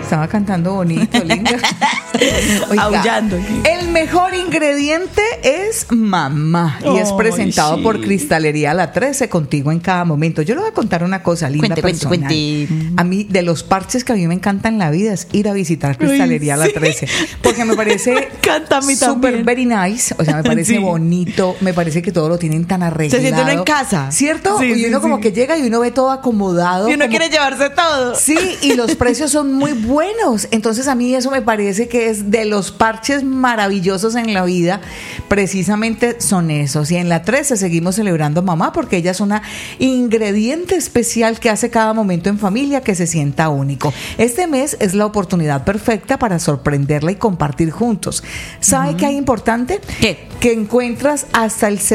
Estaba cantando bonito, linda. Oiga, aullando. El mejor ingrediente es mamá y es presentado por Cristalería La 13, contigo en cada momento. Yo le voy a contar una cosa linda personal. Cuente. A mí, de los parches que a mí me encantan en la vida es ir a visitar Cristalería La 13, porque me parece súper very nice, o sea, me parece bonito, me parece que todo lo tienen tan arreglado. Se siente uno en casa. ¿Cierto? Y uno como que llega y uno ve todo acomodado. Y uno quiere llevarse todo. Sí, y los precios son muy buenos. Entonces a mí eso me parece que es de los parches maravillosos en la vida. Precisamente son esos. Y en La 13 seguimos celebrando a mamá porque ella es una ingrediente especial que hace cada momento en familia que se sienta único. Este mes es la oportunidad perfecta para sorprenderla y compartir juntos. ¿Sabe qué hay importante? ¿Qué? Que encuentras hasta el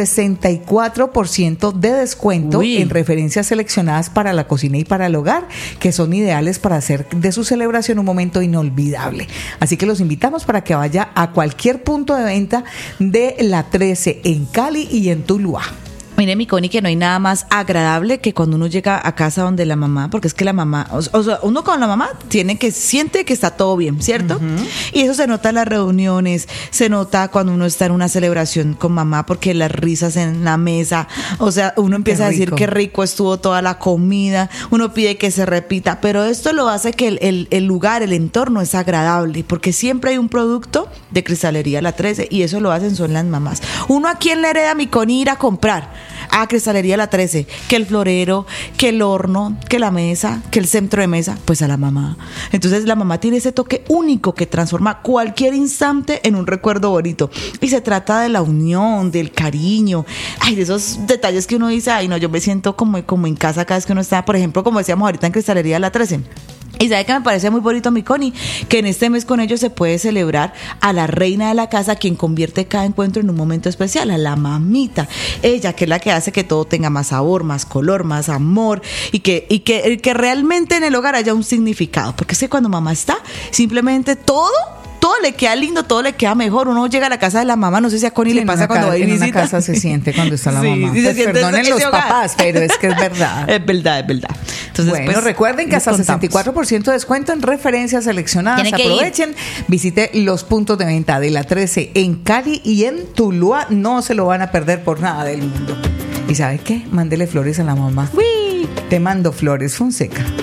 64% de descuento en referencias seleccionadas para la cocina y para el hogar, que son ideales para hacer de su celebración un momento inolvidable. Así que los invitamos para que vaya a cualquier punto de venta de La 13 en Cali y en Tuluá. Mire, mi Connie, que no hay nada más agradable que cuando uno llega a casa donde la mamá, porque es que la mamá, o sea, uno con la mamá siente que está todo bien, ¿cierto? Y eso se nota en las reuniones, se nota cuando uno está en una celebración con mamá, porque las risas en la mesa, o sea, uno empieza a decir qué rico estuvo toda la comida, uno pide que se repita, pero esto lo hace que el lugar, el entorno es agradable, porque siempre hay un producto de Cristalería La 13 y eso lo hacen son las mamás. Uno a quién le hereda, mi Connie, ir a comprar a Cristalería La 13, que el florero, que el horno, que la mesa, que el centro de mesa, pues a la mamá. Entonces la mamá tiene ese toque único que transforma cualquier instante en un recuerdo bonito. Y se trata de la unión, del cariño, ay, de esos detalles que uno dice, ay no, yo me siento como en casa cada vez que uno está, por ejemplo, como decíamos ahorita en Cristalería La 13. Y sabe que me parece muy bonito, mi Connie, que en este mes con ellos se puede celebrar a la reina de la casa, quien convierte cada encuentro en un momento especial, a la mamita. Ella, que es la que hace que todo tenga más sabor, más color, más amor, y que realmente en el hogar haya un significado. Porque es que cuando mamá está, simplemente todo le queda lindo, todo le queda mejor. Uno llega a la casa de la mamá, no sé si a Connie le pasa cuando va y visita. En una casa se siente cuando está la mamá. Pues perdonen los papás, pero es que es verdad. Es verdad. Entonces, bueno, pues, recuerden que hasta 64% de descuento en referencias seleccionadas. Aprovechen, visite los puntos de venta de La 13 en Cali y en Tuluá. No se lo van a perder por nada del mundo. ¿Y sabe qué? Mándele flores a la mamá. ¡Uy! Te mando flores, Fonseca.